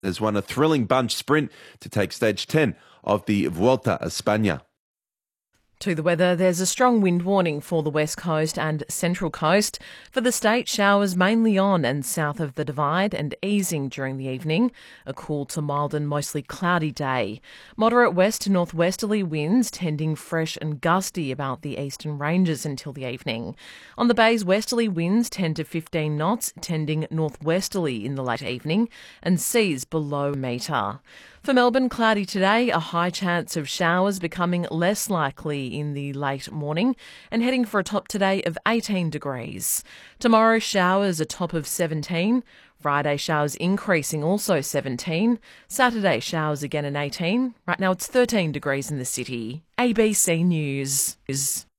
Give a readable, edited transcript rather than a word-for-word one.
has won a thrilling bunch sprint to take stage 10 of the Vuelta a España. To the weather, there's a strong wind warning for the west coast and central coast. For the state, showers mainly on and south of the Divide and easing during the evening. A cool to mild and mostly cloudy day. Moderate west to northwesterly winds tending fresh and gusty about the eastern ranges until the evening. On the bays, westerly winds 10 to 15 knots, tending northwesterly in the late evening, and seas below metre. For Melbourne, cloudy today, a high chance of showers becoming less likely in the late morning and heading for a top today of 18 degrees. Tomorrow, showers a top of 17. Friday, showers increasing, also 17. Saturday, showers again in 18. Right now, it's 13 degrees in the city. ABC News.